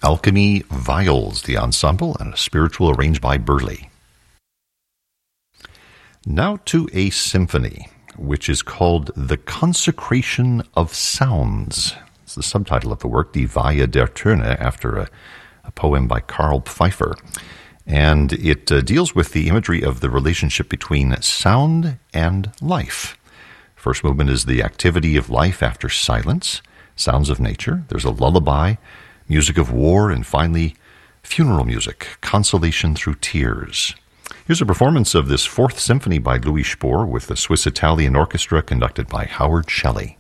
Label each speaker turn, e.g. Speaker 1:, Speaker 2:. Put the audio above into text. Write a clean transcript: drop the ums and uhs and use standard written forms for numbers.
Speaker 1: Alchemy Viols, the ensemble, and a spiritual arranged by Burley. Now to a symphony, which is called The Consecration of Sounds. It's the subtitle of the work, Die Weihe der Töne, after a poem by Karl Pfeiffer. And it deals with the imagery of the relationship between sound and life. First movement is the activity of life after silence, sounds of nature. There's a lullaby, music of war, and finally, funeral music, consolation through tears. Here's a performance of this Fourth Symphony by Louis Spohr with the Swiss-Italian Orchestra conducted by Howard Shelley.